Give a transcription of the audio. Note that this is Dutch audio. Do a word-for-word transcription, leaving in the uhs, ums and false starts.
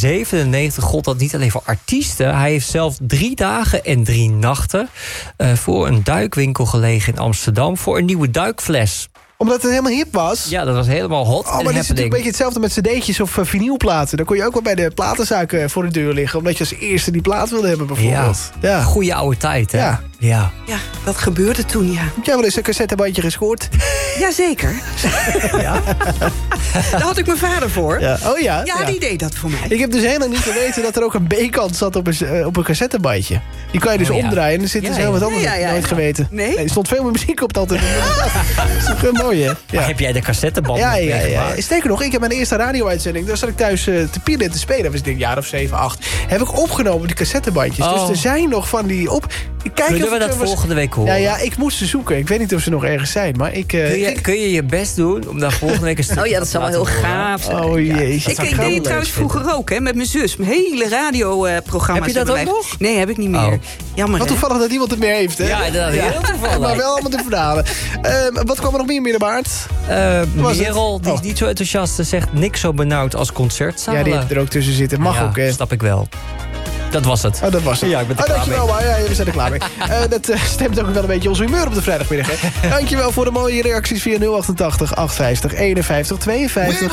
zevenennegentig gold dat niet alleen voor artiesten. Hij heeft zelf drie dagen en drie nachten... Uh, voor een duikwinkel gelegen in Amsterdam... voor een nieuwe duikfles. Omdat het helemaal hip was? Ja, dat was helemaal hot. Oh, maar het is natuurlijk een beetje hetzelfde met cd'tjes of uh, vinylplaten. Dan kon je ook wel bij de platenzaak uh, voor de deur liggen. Omdat je als eerste die plaat wilde hebben bijvoorbeeld. Ja, ja. Goeie oude tijd, hè? Ja. Ja. ja, dat gebeurde toen, ja. Heb jij wel eens een cassettebandje gescoord? Jazeker. Ja? Daar had ik mijn vader voor. Ja. Oh ja? Ja, ja, die deed dat voor mij. Ik heb dus helemaal niet geweten dat er ook een B-kant zat op een, uh, op een cassettebandje. Die kan je dus oh, ja. omdraaien en er zit ja, dus heel wat anders. Ja, ja, ja, nooit ja. geweten. Nee? nee? Er stond veel meer muziek op dan. Dat is toch heel mooi, hè? Ja. Heb jij de cassetteband ja, ja, ja, ja. Sterker nog, ik heb mijn eerste radio-uitzending. Daar zat ik thuis uh, te pielen en te spelen. Dat was ik denk een jaar of zeven, acht. Heb ik opgenomen, die cassettebandjes. Oh. Dus er zijn nog van die op... Kijk Kunnen we dat was... volgende week horen? Ja, ja, ik moest ze zoeken. Ik weet niet of ze nog ergens zijn, maar ik... Uh, kun, je, ik... kun je je best doen om daar volgende week een stuk Oh ja, dat zou wel heel gaaf zijn. Oh jezus. Ja. Ik, ik deed het trouwens vroeger ook, hè, met mijn zus. Mijn hele radioprogramma's. Heb je dat ook nog? Nee, heb ik niet meer. Oh. Jammer, wat toevallig dat iemand het meer heeft, hè? Ja, inderdaad. Ja. Heel toevallig. Maar wel allemaal te verhalen. Uh, wat kwam er nog meer, Middenbaard? Uh, Merel, die is oh. niet zo enthousiast. Zegt niks zo benauwd als concertzalen. Ja, die heeft er ook tussen zitten. Mag ja, ook, hè? Snap ik wel. Dat was het. Oh, dat was het. Ja, ik ben er oh, klaar dankjewel, mee. Maar. Ja, we zijn er klaar mee. uh, dat uh, stemt ook wel een beetje ons humeur op de vrijdagmiddag. Hè? Dankjewel voor de mooie reacties via nul achtentachtig, achthonderdvijftig, eenenvijftig, tweeënvijftig.